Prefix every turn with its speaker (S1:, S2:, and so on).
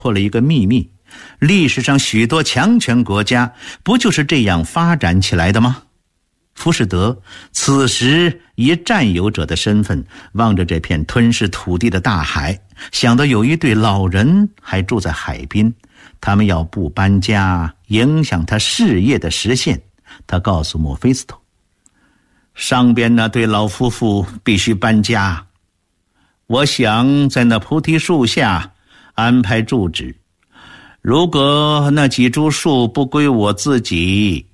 S1: 破了一个秘密，历史上许多强权国家不就是这样发展起来的吗？浮士德此时以占有者的身份望着这片吞噬土地的大海，想到有一对老人还住在海滨，他们要不搬家影响他事业的实现。他告诉墨菲斯托，上边那对老夫妇必须搬家，我想在那菩提树下安排住址，如果那几株树不归我自己，